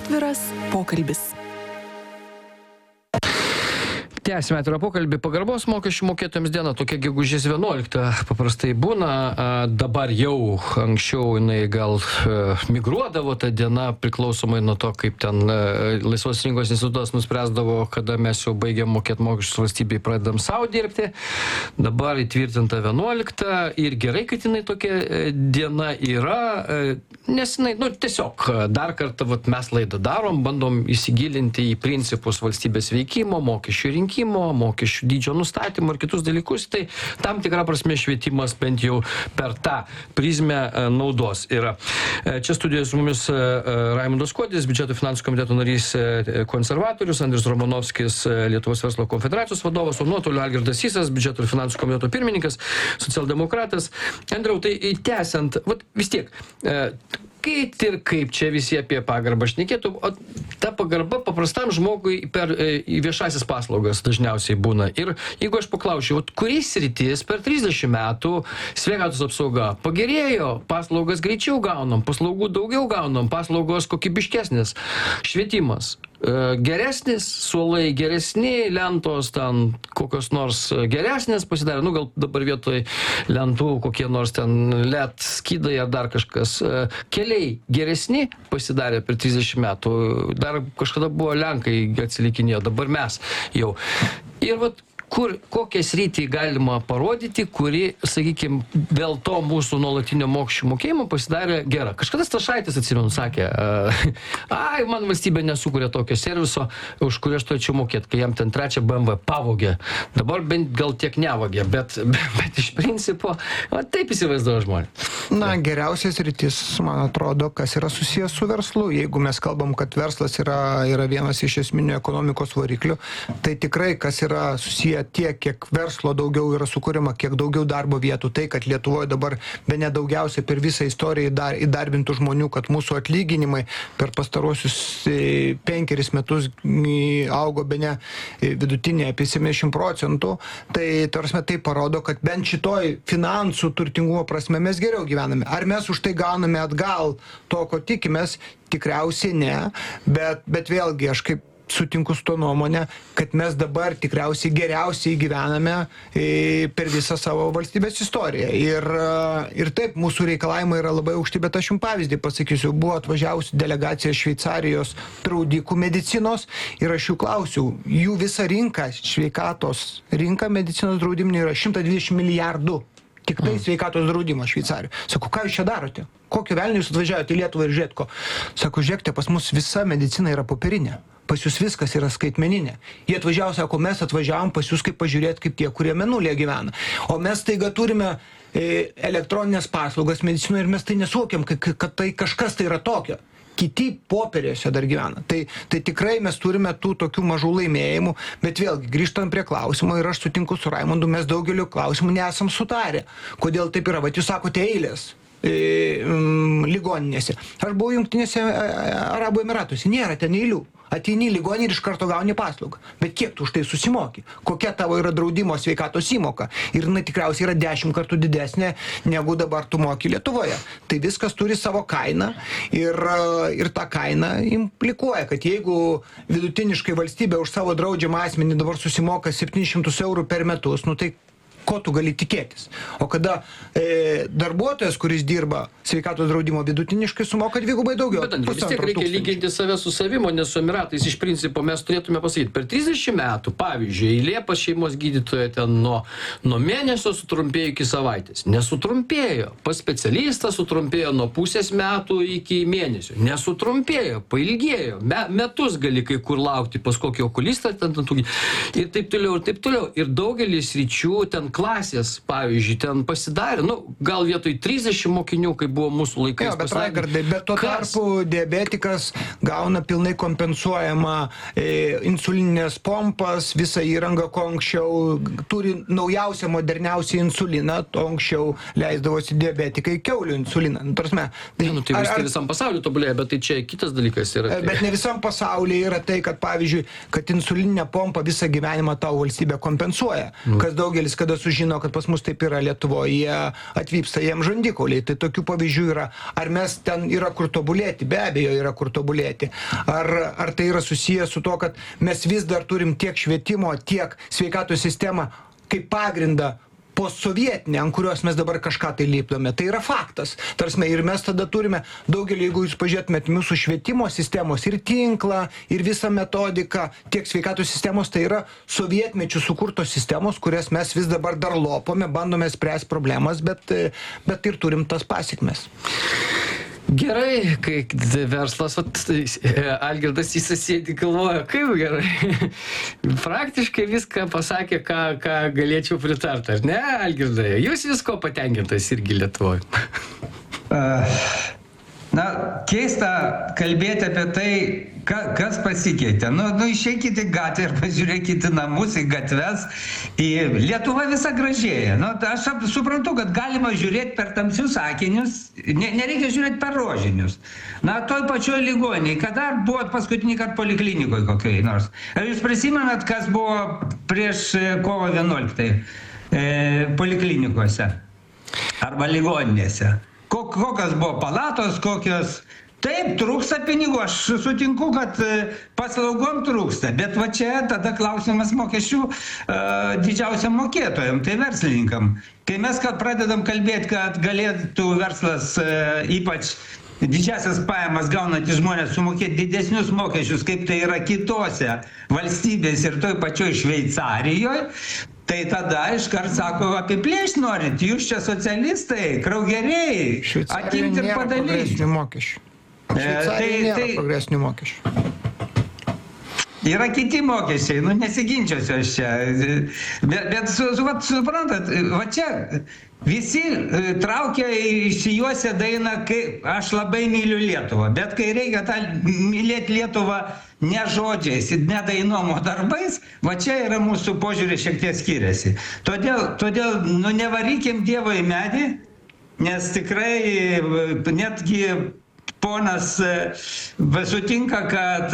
Atviras pokalbis. Tęsime atvirą pokalbį. Pagarbos mokesčių mokėtojams diena, tokia gegužės 11 paprastai būna. Dabar jau anksčiau jinai gal migruodavo ta diena, priklausomai nuo to, kaip ten Laisvos rinkos institutas nuspręsdavo, kada mes jau baigiam mokėti mokesčius valstybei, pradedam savo dirbti. Dabar įtvirtinta 11 ir gerai, kad jinai tokia diena yra, nes jinai, tiesiog dar kartą mes laidą darom, bandom įsigilinti į principus valstybės veikimo, mokesčių rinkimo, mokesčių dydžio nustatymo ir kitus dalykus, tai tam tikra prasme švietimas bent jau per tą prizmę naudos yra. Čia studijoje su mumis Raimundas Kuodis, biudžeto finansų komiteto narys, konservatorius, Andrius Romanovskis, Lietuvos verslo konfederacijos vadovas, o nuotoliu Algirdas Sysas, biudžeto ir finansų komiteto pirmininkas, socialdemokratas. Andriau, tai tęsiant, vis tiek, kaip čia visi apie pagarbą šnekėtų, o ta pagarba paprastam žmogui per viešasis paslaugas dažniausiai būna. Ir jeigu aš paklausiu, kuris sritis per 30 metų sveikatos apsauga pagerėjo, paslaugas greičiau gaunam, paslaugų daugiau gaunam, paslaugos kokybiškesnės, švietimas geresnis, suolai geresni, lentos ten kokios nors geresnės pasidarė, gal dabar vietoj lentų kokie nors ten LED skydai ar dar kažkas. Keliai geresni pasidarė per 30 metų, dar kažkada buvo Lenkai atsilikinėjo, dabar mes jau. Ir kokią sritį galima parodyti, kuri, sakykime, dėl to mūsų nuolatinio mokesčių mokėjimo pasidarė gera. Kažkada Stašaitis, atsimenu, sakė, man valstybė nesukuria tokio serviso, už kurį aš turėčiau mokėti, kai jam ten 3 BMW pavogė. Dabar bent gal tiek nevogė, bet iš principo, taip įsivaizduoja žmonės. Geriausias rytis, man atrodo, kas yra susijęs su verslu. Jeigu mes kalbam, kad verslas yra vienas iš esminių ekonomikos variklių, tai tikrai, kas yra susiję tiek, kiek verslo daugiau yra sukūrima, kiek daugiau darbo vietų, tai, kad Lietuvoje dabar bene daugiausiai per visą istoriją įdarbintų žmonių, kad mūsų atlyginimai per pastaruosius 5 metus augo bene vidutinė apie 70%, tai parodo, kad bent šitoj finansų turtingumo prasme mes geriau gyvename. Ar mes už tai gauname atgal to, ko tikimės? Tikriausiai ne, bet vėlgi aš kaip sutinku su to nuomonė, kad mes dabar tikriausiai geriausiai gyvename per visą savo valstybės istoriją. Ir taip, mūsų reikalavimai yra labai aukšti, bet aš jums pavyzdį pasakysiu. Buvo atvažiavusi delegacija Šveicarijos draudikų medicinos ir aš jų klausiau, jų visa rinka, sveikatos rinka medicinos draudiminė yra 120 milijardų. Tik tai sveikatos draudimo Šveicarijoje. Sako, ką jūs čia darote? Kokio velnio jūs atvažiavote į Lietuvą ir žiūrėt ko? Sako, žiūrėkite, pas mus visa medicina yra popierinė. Pas jūs viskas yra skaitmeninė. Jie atvažiavo, sako, mes atvažiavom pas jūs kaip pažiūrėti, kaip tie, kurie mėnulėje gyvena. O mes taiga turime elektroninės paslaugas medicinoje ir mes tai nesuvokiam, kad tai kažkas tai yra tokio. Kiti popieriuose dar gyvena. Tai tikrai mes turime tų tokių mažų laimėjimų, bet vėlgi grįžtant prie klausimo ir aš sutinku su Raimundu, mes daugeliu klausimų nesam sutarę. Kodėl taip yra? Vat jūs sakote eilės ligoninėse. Aš buvau Jungtinėse Arabų Emiratuose, nėra ten eilių. Ateini į ligoninę ir iš karto gauni paslaugą. Bet kiek tu už tai susimoki? Kokia tavo yra draudimo sveikatos įmoka? Ir jinai tikriausiai yra 10 kartų didesnė, negu dabar tu moki Lietuvoje. Tai viskas turi savo kainą ir ta kaina implikuoja, kad jeigu vidutiniškai valstybė už savo draudžiamą asmenį dabar susimoka 700 eurų per metus, tai ko tu gali tikėtis? O kada darbuotojas, kuris dirba sveikatos draudimo vidutiniškai, sumoka dvigubai daugiau. Bet vis tiek reikia lyginti save su savimo, nes su Emiratais iš principo mes turėtume pasakyti, per 30 metų, pavyzdžiui, eilė pas šeimos gydytoją ten nuo mėnesio sutrumpėjo iki savaitės. Nesutrumpėjo. Pas specialistą sutrumpėjo nuo pusės metų iki mėnesio. Nesutrumpėjo, pailgėjo. Metus gali kai kur laukti pas kokį okulistą ir taip toliau, ir taip toliau. Ir daugelis sričių ten klasės, pavyzdžiui, ten pasidarė, gal vietoj 30 mokinių, kai buvo mūsų laikais. Bet Raigardai, bet tuo tarpu diabetikas gauna pilnai kompensuojamą insulininės pompas, visą įrangą, ko anksčiau turi naujausią, moderniausią insuliną, to anksčiau leisdavosi diabetikai kiaulių insuliną. Tai visam pasauliu tobulėja, bet tai čia kitas dalykas yra. Bet ne visam pasaulyje yra tai, kad pavyzdžiui, kad insulininę pompą visą gyvenimą tau valstybė kompensuoja. Kas daugelis, kada sužino, kad pas mus taip yra Lietuvoje, jie atvyksta jiem žandikauliai. Tai tokių pavyzdžių yra. Ar mes ten yra kur tobulėti? Be abejo, yra kur tobulėti. Ar tai yra susijęs su to, kad mes vis dar turim tiek švietimo, tiek sveikatos sistemą kaip pagrindą postsovietinė, ant kurios mes dabar kažką tai lipdome. Tai yra faktas. Tarsime, ir mes tada turime daugelį, jeigu jūs pažiūrėtumėt mūsų švietimo sistemos ir tinklą, ir visą metodiką, tiek sveikatos sistemos, tai yra sovietmečių sukurtos sistemos, kurias mes vis dabar dar lopome, bandome spręsti problemas, bet ir turim tas pasekmes. Gerai, kai verslas, Algirdas įsisėdi, galvoja, kaip gerai. Praktiškai viską pasakė, ką galėčiau pritarti, ar ne, Algirdai? Jūs visko patenkintas irgi Lietuvoje. Na, keista kalbėti apie tai, kas pasikeitė. Nu, išeikite į gatvę ir pažiūrėkite namus, į gatves. Lietuva visa gražėja. Nu, aš suprantu, kad galima žiūrėti per tamsius akinius, nereikia žiūrėti per rožinius. Na, toj pačioj ligoninėj, kada buvot paskutinį kartą poliklinikoje kokiai nors? Ar jūs prisimenat, kas buvo prieš kovo 11 poliklinikose arba ligoninėse? Kokios buvo palatos, kokios... Taip, trūksta pinigų, aš sutinku, kad paslaugom trūksta, bet va čia tada klausimas mokesčių didžiausiam mokėtojam, tai verslininkam. Kai mes pradedam kalbėti, kad galėtų verslas ypač didžiasias pajamas gaunantys žmonės sumokėti didesnius mokesčius, kaip tai yra kitose valstybėse ir toj pačioj Šveicarijoje, tai tada iškart sako, apiplėšti norit, jūs čia socialistai, kraugeriai, atimti ir padalyti. Šveicarija nėra progresinių mokesčių. Yra kiti mokesčiai, nesiginčiosiu aš čia. Bet suprantat, va čia visi traukia išsijuose dainą, kai aš labai myliu Lietuvą. Bet kai reikia mylėti Lietuvą ne žodžiais, ne dainom, o darbais, va čia yra mūsų požiūrė šiek tiek skiriasi. Todėl nevarykim Dievo į medį, nes tikrai netgi ponas sutinka, kad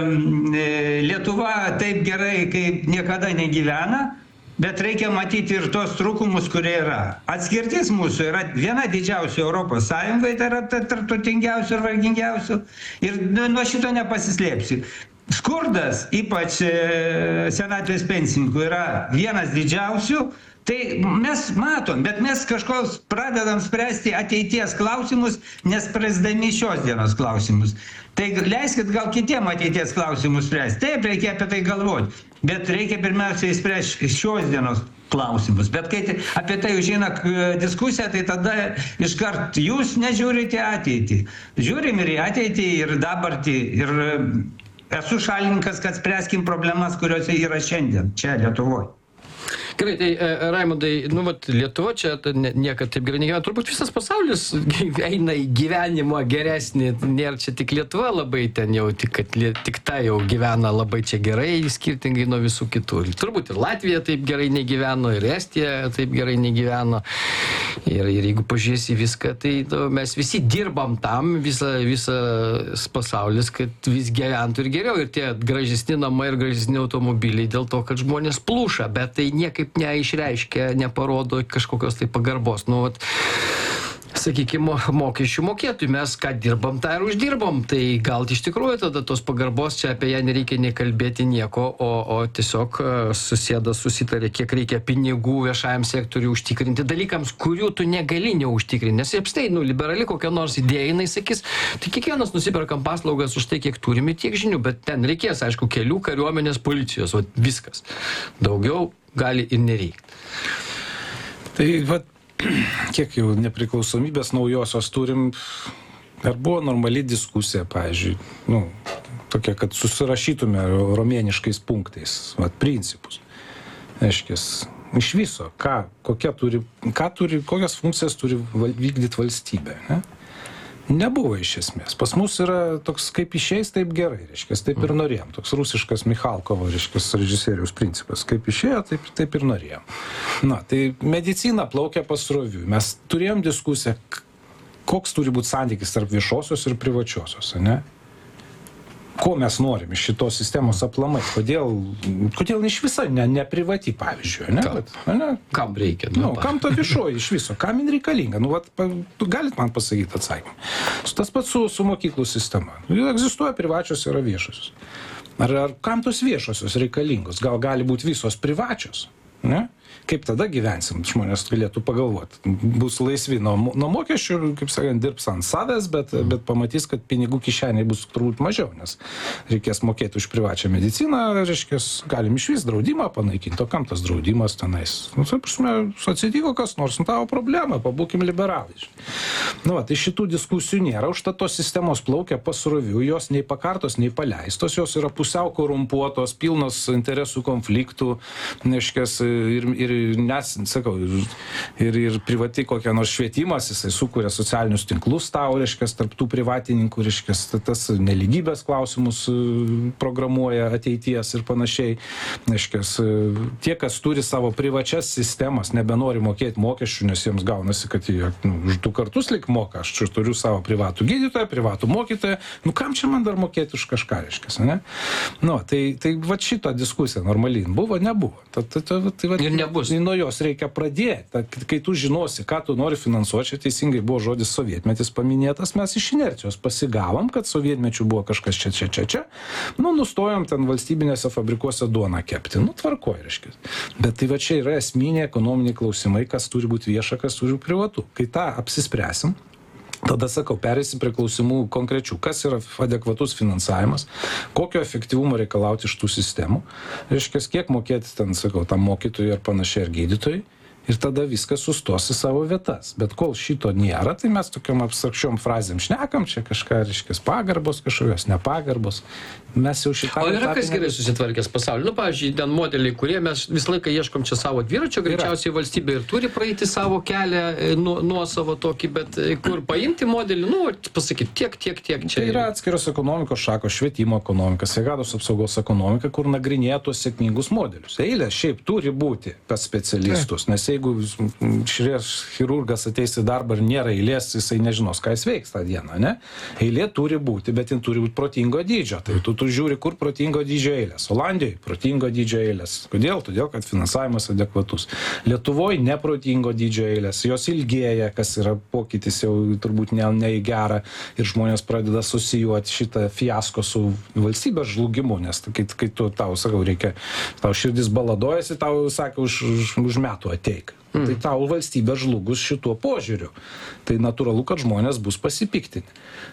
Lietuva taip gerai kaip niekada negyvena, bet reikia matyti ir tos trūkumus, kurie yra. Atskirtis mūsų yra viena didžiausių Europos Sąjungoje, tai yra tarp turtingiausių ir vargingiausių. Ir nuo šito nepasislėpsiu. Skurdas, ypač senatvės pensininkų, yra vienas didžiausių. Tai mes matom, bet mes kažko pradedam spręsti ateities klausimus, nespręsdami šios dienos klausimus. Tai leiskit gal kitiem ateities klausimus spręsti. Taip, reikia apie tai galvoti, bet reikia pirmiausia įspręsti šios dienos klausimus. Bet kai apie tai užeina diskusija, tai tada iškart jūs nežiūrite ateitį. Žiūrim ir į ateitį, ir dabartį, ir esu šalininkas, kad spręskim problemas, kurios yra šiandien, čia Lietuvoje. Gerai, tai Raimundai, Lietuva čia niekad taip gerai negyvena. Turbūt visas pasaulis eina į gyvenimą geresnį. Nėra čia tik Lietuva labai ten jau, tik ta jau gyvena labai čia gerai, skirtingai nuo visų kitų. Turbūt ir Latvija taip gerai negyveno, ir Estija taip gerai negyveno. Ir jeigu pažiūrėsi viską, tai mes visi dirbam tam, visas pasaulis, kad vis gyventų ir geriau. Ir tie gražesni namai ir gražesni automobiliai dėl to, kad žmonės plūša, bet tai niekaip neišreiškia, neparodo kažkokios tai pagarbos. Sakykime, mokesčių mokėtojų, mes ką dirbam, tą ir uždirbam. Tai gal iš tikrųjų tada tos pagarbos čia apie ją nereikia nekalbėti nieko, o tiesiog susitarė, kiek reikia pinigų viešajam sektoriui užtikrinti dalykams, kurių tu negali neužtikrinti. Nes apstai, liberali kokia nors idėja, jinai sakys, tai kiekvienas nusiperkam paslaugas už tai, kiek turime, tiek žinių, bet ten reikės, aišku, kelių, kariuomenės, policijos, viskas. Daugiau gali ir nereikti. Tai kiek jau nepriklausomybės naujosios turim, ar buvo normali diskusija, pavyzdžiui, tokia, kad susirašytume romėniškais punktais, principus. Aiškės, iš viso, kokias funkcijas turi vykdyti valstybė, ne? Nebuvo iš esmės. Pas mus yra toks, kaip išeis, taip gerai, reiškia, taip ir norėjom. Toks rusiškas Michalkovo, reiškia, režisieriaus principas. Kaip išėjo, taip ir norėjom. Tai medicina plaukia pasroviui. Mes turėjom diskusiją, koks turi būti santykis tarp viešosios ir privačiosios, ne? ko mes norim iš šitos sistemos aplamai, kodėl iš viso ne privati, pavyzdžiui, ne? Ne? Kam reikia? Kam to viešoji iš viso, kam jin reikalinga? Galit man pasakyti atsakymą. Tas pats su mokyklų sistema. Egzistuoja privačios, yra viešosios. Ar kam tos viešosios reikalingos? Gal gali būti visos privačios? Ne? Kaip tada gyvensim, žmonės galėtų pagalvoti. Bus laisvi nuo mokesčių, kaip sakant, dirbs ant savęs, bet pamatys, kad pinigų kišeniai bus turbūt mažiau, nes reikės mokėti už privačią mediciną, reiškės, galim iš vis draudimą panaikinti, o kam tas draudimas tenais? Atsitiko kas nors, tavo problema, pabūkim liberalai. Tai šitų diskusijų nėra, užtat tos sistemos plaukia pasrovių, jos nei pakartos, nei paleistos, jos yra pusiau korumpuotos, pilnos interesų konfliktų, reiškės, ir privati kokia nors švietimas, jisai sukuria socialinius tinklus tau, reiškia, tarp tų privatininkų, reiškia, tas neligybės klausimus programuoja ateities ir panašiai. Reiškia, tie, kas turi savo privačias sistemas, nebenori mokėti mokesčių, nes jiems gaunasi, kad jie už 2 kartus lik moka, aš turiu savo privatų gydytoją, privatų mokytoją, kam čia man dar mokėti už kažką, reiškia, ne? Tai va šito diskusija normaliai buvo, nebuvo. Ir nebus. Nuo jos reikia pradėti. Kai tu žinosi, ką tu nori finansuoti, čia teisingai buvo žodis sovietmetis paminėtas, mes iš inercijos pasigavom, kad sovietmečių buvo kažkas čia. Nustojom ten valstybinėse fabrikuose duoną kepti. Tvarkoj, reiškia. Bet tai va čia yra esminiai ekonominiai klausimai, kas turi būti vieša, kas turi būti privatu. Kai tą apsispręsim, tada, sakau, pereisim prie klausimų konkrečių. Kas yra adekvatus finansavimas, kokio efektyvumo reikalauti iš tų sistemų, reiškia, kiek mokėti ten, sakau, tam mokytojui ar panašiai, ar gydytojui. Ir tada viskas sustos į savo vietas. Bet kol šito nėra, tai mes tokiam abstrakčiom frazėm šnekam, čia kažką, reiškia, pagarbos kažkokios, nepagarbos. Mes jau šitą... O yra kas gerai susitvarkęs pasaulyje? Pavyzdžiui, ten modeliai, kurie mes visą laiką ieškom čia savo dviračio, greičiausiai valstybė ir turi praeiti savo kelią nuo savo tokį, bet kur paimti modelį, pasakyti tiek čia. Tai yra atskiros ekonomikos šakos, švietimo ekonomika, sveikatos apsaugos ekonomika, kur nagrinėja tuos sėkmingus modelius. Eilė šiaip turi būti pas specialistus, nes jeigu chirurgas ateis į darbą ir nėra eilės, jisai nežinos, ką jis veiks tą dieną, ne? Eilė turi būti, bet jin turi būti protingo dydžio. Tai tu žiūri, kur protingo dydžio eilės. Olandijoje protingo dydžio eilės. Kodėl? Todėl, kad finansavimas adekvatus. Lietuvoje neprotingo dydžio eilės. Jos ilgėja, kas yra pokytis jau turbūt ne į gerą ir žmonės pradeda asocijuoti šitą fiasko su valstybės žlugimu, nes kai tu tau, sakau, reikia, tau širdis baladojasi, tau sako, už metų ateik. Tai tau valstybė žlugus šituo požiūriu. Tai natūralu, kad žmonės bus pasipiktinti.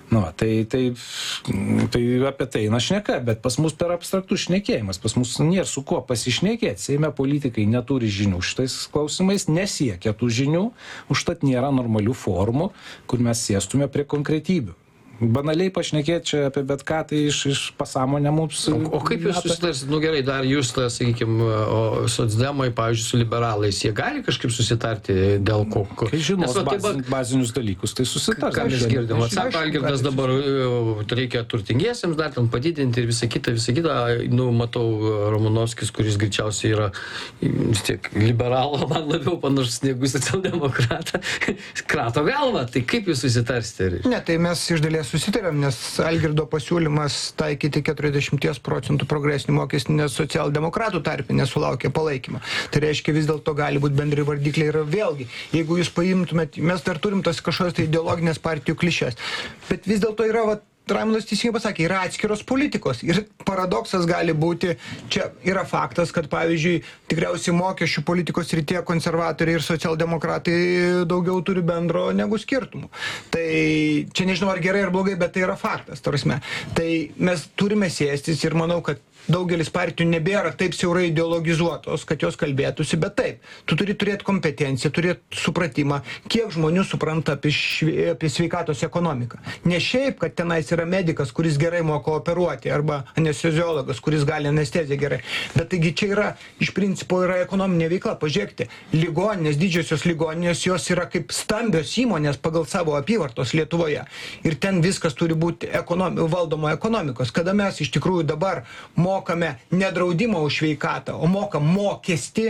Tai apie tai šneka, bet pas mus per abstraktų šnekėjimas, pas mus nėra su kuo pasišnekėti. Seime politikai neturi žinių šitais klausimais, nesiekia tų žinių, užtat nėra normalių formų, kur mes sėstume prie konkretybių. Banaliai pašnekėti čia apie bet ką, tai iš pasąmonę mums... O kaip jūs susitarsit? Gerai, dar jūs, sakykime, socdemai, pavyzdžiui, su liberalais, jie gali kažkaip susitarti dėl ko? Kai žinos bazinius dalykus, tai susitars. Ką mes girdim? Sako Algirdas, dabar reikia turtingiesiems dar ten padidinti ir visą kitą. Matau Romanovskis, kuris greičiausiai yra vis tiek liberalo, man labiau panašus negu socialdemokratą. Krato galvą, tai kaip jūs susitarsite? Ne, tai mes iš dalies susitarėm, nes Algirdo pasiūlymas taikyti 40% progresinį mokestį, nes socialdemokratų tarpe nesulaukė palaikymą. Tai reiškia, vis dėlto gali būti bendri vardikliai ir vėlgi, jeigu jūs paimtumėt, mes dar turim tas kažkokios tai ideologinės partijų klišės, bet vis dėlto yra, Raimundas teisingai pasakė, yra atskiros politikos ir paradoksas gali būti, čia yra faktas, kad pavyzdžiui, tikriausiai mokesčių politikos srityje konservatoriai ir socialdemokratai daugiau turi bendro negu skirtumų. Tai čia nežinau ar gerai ar blogai, bet tai yra faktas, tarsi. Tai mes turime sėstis ir manau, kad daugelis partijų nebėra taip siaurai ideologizuotos, kad jos kalbėtųsi, bet taip, tu turi turėti kompetenciją, turėti supratimą, kiek žmonių supranta apie sveikatos ekonomiką. Ne šiaip, kad tenais yra medikas, kuris gerai moka operuoti, arba anesteziologas, kuris gali anesteziją gerai. Bet taigi čia yra, iš principo, yra ekonominė veikla. Pažiūrėkite, ligoninės, didžiosios ligoninės, jos yra kaip stambios įmonės pagal savo apyvartos Lietuvoje. Ir ten viskas turi būti valdoma ekonomikos. Kada mes iš tikrųjų dabar mokame ne draudimą už sveikatą, o mokam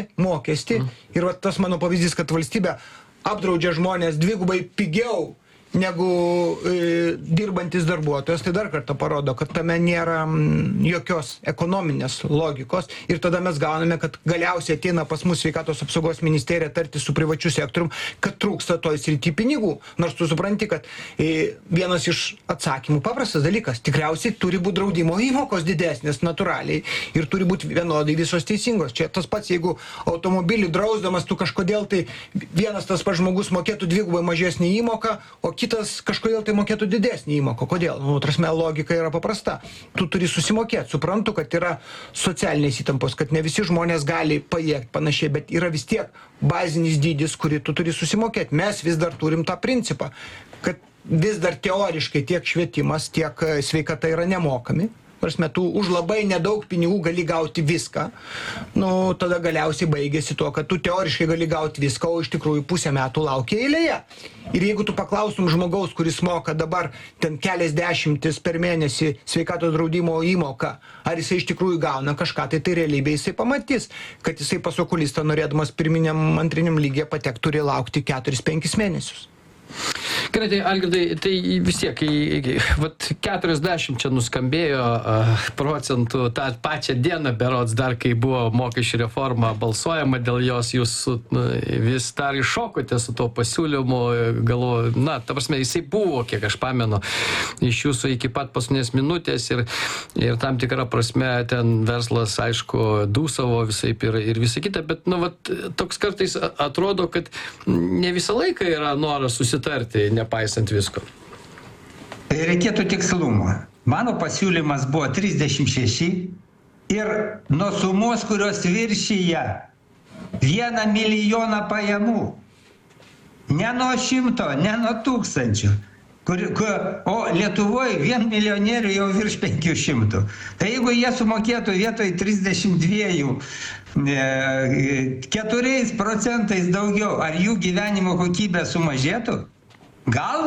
mokestį. Ir va tas mano pavyzdys, kad valstybė apdraudžia žmonės dvigubai pigiau dirbantis darbuotojas, tai dar kartą parodo, kad tame nėra jokios ekonominės logikos ir tada mes gauname, kad galiausiai ateina pas mus sveikatos apsaugos ministerija tarti su privačiu sektorium, kad trūksta toj srity pinigų. Nors tu supranti, kad vienas iš atsakymų, paprastas dalykas, tikriausiai turi būti draudimo įmokos didesnės natūraliai ir turi būti vienodai visos teisingos. Čia tas pats, jeigu automobilį drausdamas tu kažkodėl tai vienas tas pats žmogus mokėtų dvigubai mažesnį įmoką, o kitas kažkodėl tai mokėtų didesnį įmoką. Kodėl? Trasme, logika yra paprasta. Tu turi susimokėti. Suprantu, kad yra socialinės įtampos, kad ne visi žmonės gali pajėgti panašiai, bet yra vis tiek bazinis dydis, kurį tu turi susimokėti. Mes vis dar turim tą principą, kad vis dar teoriškai tiek švietimas, tiek sveikata yra nemokami. Prasme, tu už labai nedaug pinigų gali gauti viską, tada galiausiai baigėsi tuo, kad tu teoriškai gali gauti viską, o iš tikrųjų pusę metų laukia eilėje. Ir jeigu tu paklaustum žmogaus, kuris moka dabar ten keliasdešimtis per mėnesį sveikatos draudimo įmoką, ar jisai iš tikrųjų gauna kažką, tai realybėje jisai pamatys, kad jisai pas okulistą norėdamas pirminiam, antriniam lygyje patekti turi laukti 4-5 mėnesius. Gerai, tai Algirdai, tai vis tiek, 40 čia nuskambėjo procentų tą pačią dieną, berods dar, kai buvo mokesčių reforma balsuojama dėl jos, jūs vis dar iššokote su to pasiūlymu, galvoju, ta prasme, jisai buvo, kiek aš pamenu, iš jūsų iki pat paskutinės minutės ir tam tikrą prasme ten verslas, aišku, dūsavo visaip ir visa kita, bet, toks kartais atrodo, kad ne visą laiką yra noras susitarti, nepaisant visko. Reikėtų tikslumo. Mano pasiūlymas buvo 36 ir nuo sumos, kurios viršyje 1 milijoną pajamų. Ne nuo 100, ne nuo 1000. O Lietuvoje 1 milijonierių jau virš 500. Tai jeigu jie sumokėtų vietoj 32 4% daugiau, ar jų gyvenimo kokybė sumažėtų? Gal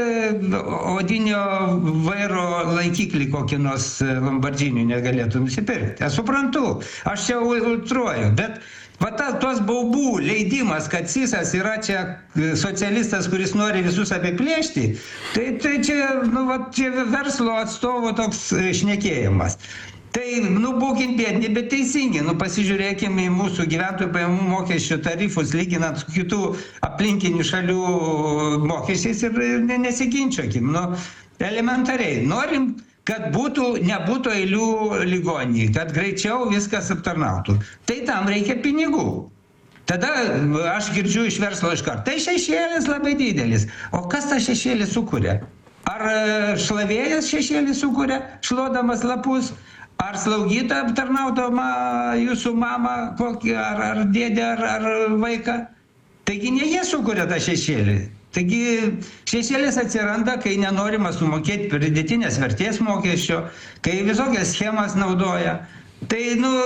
odinio vairo laikiklį kokį nors Lamborghini negalėtų nusipirkti. Aš suprantu, aš čia ultruoju, bet tos baubų leidimas, kad Sysas yra čia socialistas, kuris nori visus apiplėšti, tai čia verslo atstovų toks šnekėjimas. Tai, būkim biedni, bet teisingi. Pasižiūrėkime į mūsų gyventojų pajamų mokesčių tarifus, lyginant su kitų aplinkinių šalių mokesčiais ir nesiginčiokim. Elementariai. Norim, kad nebūtų eilių ligoninėje, kad greičiau viskas aptarnautų. Tai tam reikia pinigų. Tada aš girdžiu iš verslo iškart. Tai šešėlis labai didelis. O kas tą šešėlį sukuria? Ar šlavėjas šešėlį sukuria, šluodamas lapus? Ar slaugytoja aptarnaudama jūsų mamą, ar dėdę, ar vaiką? Taigi ne jie sukuria tą šešėlį. Taigi šešėlis atsiranda, kai nenorima sumokėti pridėtinės vertės mokesčio, kai visokias schemas naudoja. Tai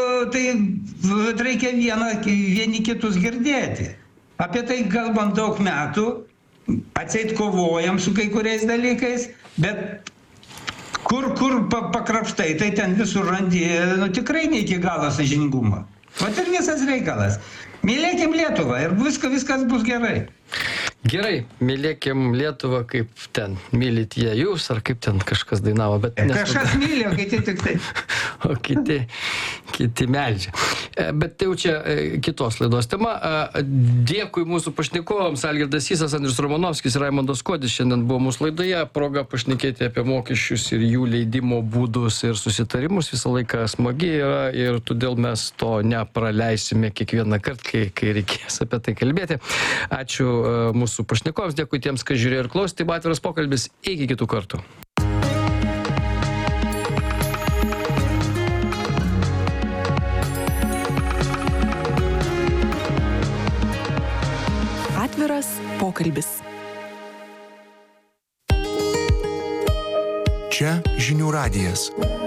reikia vieni kitus girdėti. Apie tai kalbam daug metų, atseit kovojam su kai kuriais dalykais, bet kur pakrapštai, tai ten visur randi, tikrai ne iki galo sąžiningumo. Vat ir visas reikalas. Mylėkim Lietuvą ir viskas bus gerai. Gerai, mylėkim Lietuvą, kaip ten mylit jie jūs, ar kaip ten kažkas dainavo, bet... Kažkas mylė, o kiti tik tai. O kiti meldžia. Bet tai jau čia kitos laidos tema. Dėkui mūsų pašnekovams, Algirdas Sysas, Andrius Romanovskis ir Raimondas Kuodis šiandien buvo mūsų laidoje. Proga pašnekėti apie mokesčius ir jų leidimo būdus ir susitarimus visą laiką smagi yra ir todėl mes to nepraleisime kiekvieną kartą, kai reikės apie tai kalbėti. Ačiū mūsų pašnekovams, dėkui tiems, kas žiūrėjo ir klausė. Tai buvo atviras pokalbis. Iki kitų kartų. Atviras pokalbis. Čia žinių radijas.